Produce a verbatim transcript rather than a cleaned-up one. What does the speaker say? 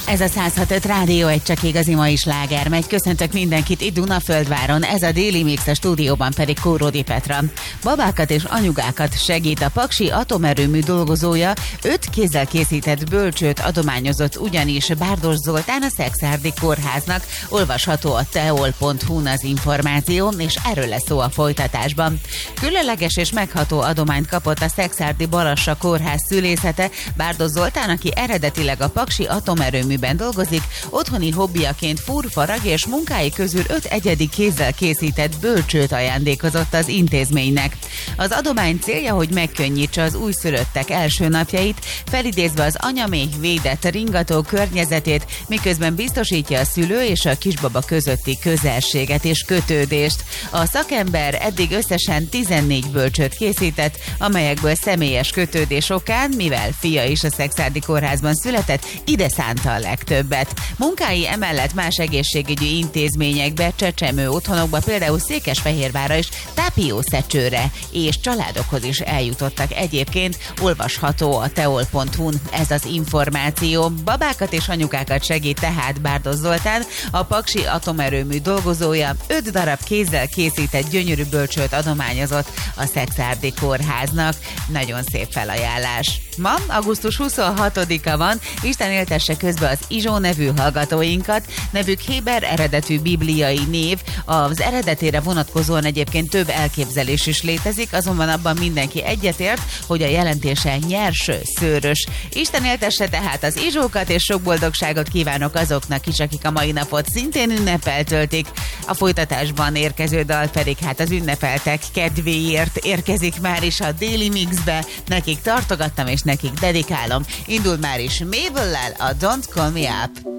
Ez a száz hat öt Rádió, egy csak igazi mai sláger megy. Köszöntök mindenkit itt Dunaföldváron, ez a Déli Mix, a stúdióban pedig Kóródi Petra. Babákat és anyukákat segít a Paksi Atomerőmű dolgozója, öt kézzel készített bölcsőt adományozott ugyanis Bárdos Zoltán a Szekszárdi Kórháznak. Olvasható a teol pont hu az információ, és erről lesz szó a folytatásban. Különleges és megható adományt kapott a Szekszárdi Balassa Kórház szülészete. Bárdos Zoltán, aki eredetileg a Paksi Atomerőműben dolgozik, otthoni hobbiaként fúrfarag, és munkái közül öt egyedi kézzel készített bölcsőt ajándékozott az intézménynek. Az adomány célja, hogy megkönnyítse az újszülöttek első napjait, felidézve az anyaméh védett ringató környezetét, miközben biztosítja a szülő és a kisbaba közötti közelséget és kötődést. A szakember eddig összesen tizennégy bölcsőt készített, amelyekből személyes kötődés okán, mivel fia is a Szekszárdi Kórházban született, ide szánta a legtöbbet. Munkái emellett más egészségügyi intézményekbe, csecsemő otthonokba, például Székesfehérvárra és Tápiószecsőre és családokhoz is eljutottak egyébként. Olvasható a teol pont hu ez az információ. Babákat és anyukákat segít tehát Bárdos Zoltán, a Paksi Atomerőmű dolgozója, öt darab kézzel készített gyönyörű bölcsőt adományozott a Szekszárdi Kórháznak. Nagyon szép felajánlás. Ma augusztus huszonhatodika van, Isten éltesse közben az Izsó nevű hallgatóinkat. Nevük Héber eredetű bibliai név, az eredetére vonatkozóan egyébként több elképzelés is létezik, azonban abban mindenki egyetért, hogy a jelentése nyers, szőrös. Isten éltesse tehát az Izsókat, és sok boldogságot kívánok azoknak is, akik a mai napot szintén ünnepel töltik. A folytatásban érkező dal pedig hát az ünnepeltek kedvéért érkezik már is a Déli Mixbe. Nekik tartogattam, és nekik dedikálom. Indul már is Mabel-lel a Don't Call Me Up.